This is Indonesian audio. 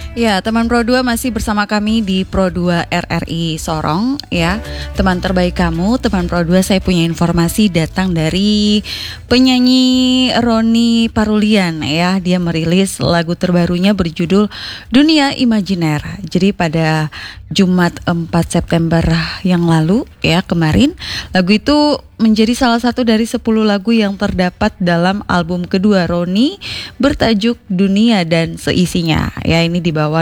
Ya, teman Pro 2 masih bersama kami di Pro 2 RRI Sorong ya. Teman terbaik kamu, teman Pro 2, saya punya informasi datang dari penyanyi Roni Parulian ya. Dia merilis lagu terbarunya berjudul Dunia Imajiner. Jadi pada Jumat 4 September yang lalu ya, kemarin, lagu itu menjadi salah satu dari 10 lagu yang terdapat dalam album kedua Roni bertajuk Dunia dan Seisinya. Ya, ini dibawa